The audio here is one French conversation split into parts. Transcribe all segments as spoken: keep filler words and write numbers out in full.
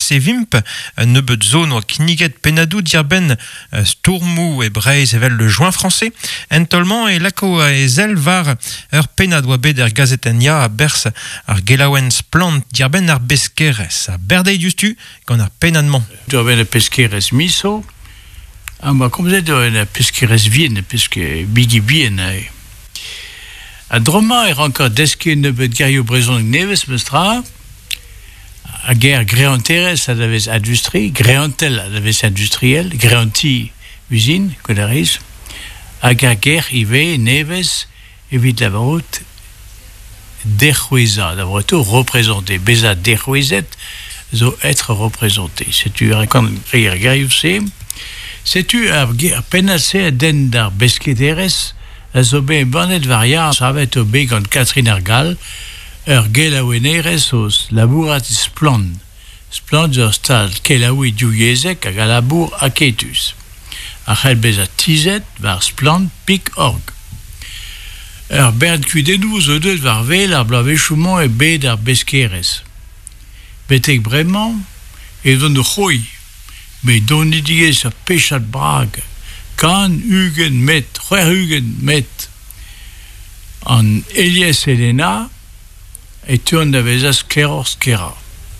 e vimp, nebeut zone o kniget penadou dirben stourmou e breiz evel le joint français, entolman e lako e zel var ur penad oa bet er gazetenia a bers ar gelawens plant dirben ar beskerez. A berdei justu gant ar penadman. Dirben ar beskerez miso, ah, ma komzet ar beskerez vien, peske bigi vien e. A droma er encore deske nebeut gario brezon neves mestra, a guerre greanteres a davez industrie, greantel a davez industriel, greanti usine, kodariz, a guerre ive neves evit la varot derhueza, la varot représenté, beza derhuezet zo être représenté. C'est tu raconte rire gaioufse, c'est tu a penace a den dar beskederes, a zo be banet varia, ça va être be gant Catherine Argal, ur gelaouenerez os labourat spland. Spland ur stal kelaoui diouiezek hag a labour a ketus. A c'hell bez a tizet var spland pik org. Ur berd kudennou zo deud var vel ar blavechoumont e bet ar beskerez. Betek bremañ, e don o c'hoi, me don idigez a pechat brag, kan ugen met, c'hwer ugen met, an Elias Elena, et turn da vezas keror skera.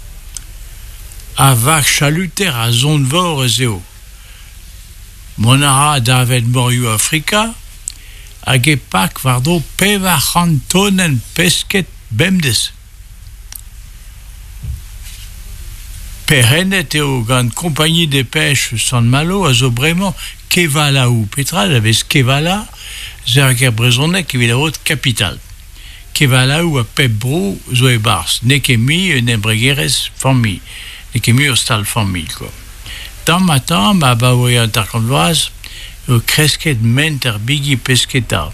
A vak chaluter a zon vor zeo. Monara davet moriou Afrika, hag e pak vardo pevachan tonen pesket bemdes. Perennet eo gant kompagnie de pêche San Malo a zo bremañ kevala ou petra, da vez kevala, zer ger brezonek evit a haute capital. Kevala ou a pep bro zo e bars, ne ket mi un embregerez fammi, ne ket mi ur stal fammi, quoi. Tam matin, ma ba oe an tarkandvaz, o kresket ment ar bigi pesketa.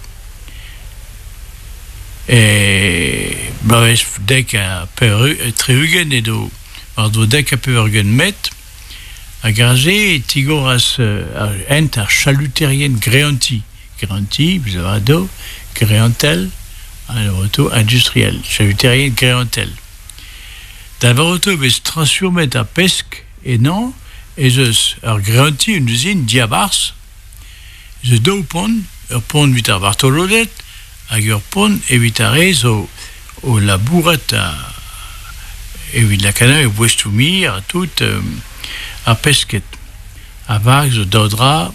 E ba vez dek a peru, treugen edo, ar do dek a peurgen met, a graze tigoras uh, ent ar chaluterien greanti. Greanti, bizavado, greantel, un auto industriel, chaluterien greantel. D'abord auto bez transformet a pesk et non, et zeus ur greanti une usine diabars, ze do pont, ur pont vitar Bartolodet, hag ur pont evitarez o, o labouret a evit la kana e bouestoumi a tout euh, a pesket. A vag zo daudra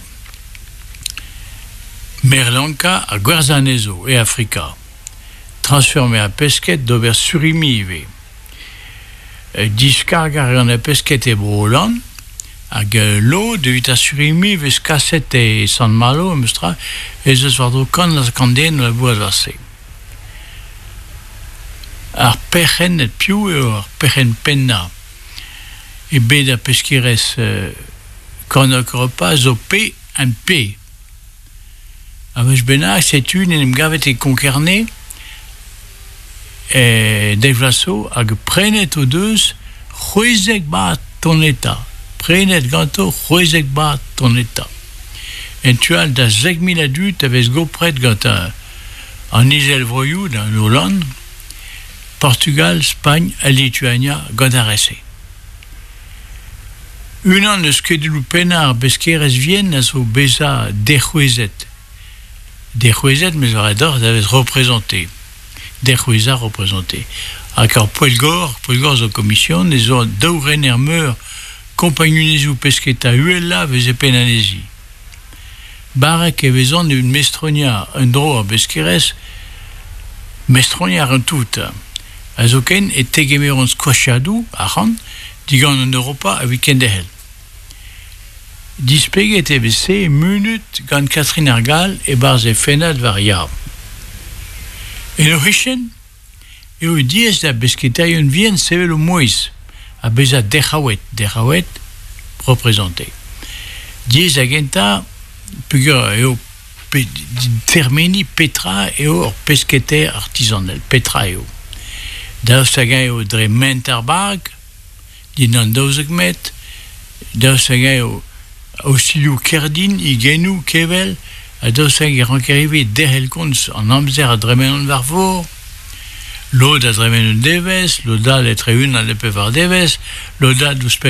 Merlanka a Gwarzanezo e Afrika. Transformé a pesket d'ober surimi ive. Diskargar an a pesket e brolan, hag lo devit a surimi vez kaset e San Malo, mestra, e zeus vardo kan la kanden la boaz varse. Ar pechen et piou e ar pechen penna, e bet a peskirez uh, kanok repas zo pe an pe. A vez bennak, set un en em gavet e konkerne, e devlaso hag prenet o deus c'houezek bat ton eta. Prenet ganto c'houezek bat ton eta. En tual da zeg mil adult avez go pret gant an izel vroioù dan Hollande, Portugal, Spagne, a Lituania, gant a rese. Un an eus kedilou penar beskerez vien a zo beza derhuezet. Derhuezet, mais ar ador d'avez représenté. Derhueza représenté. Hag ar poelgor, poelgor zo komisyon, e zo daouren er meur kompagnunezou pesketa uella vez e penanezi. Barek e vezan un mestronia un dro ar beskerez, mestronia ar un tout. A zo ken e tegemeron squashadou, a ran, digan en Europa a weekend ehel. Dispeget e vese munut gant Catherine Argal e barz e fenad varia. En o hichen, e o diez da besketaion vien sevel o moiz, a beza dechawet, dechawet représenté. Diez a genta, pugur e o pe, termeni petra e o pesketer artisanel, petra e o. Dav saga e o dre mentarbarg, din an daouzek met, dav saga e o ostilou kerdin, i genou kevel, a dav saga e rankerive derhel kons an amzer a dremenon varvor, lod a dremenon deves, lodal etre un an lepe var deves, lodal douz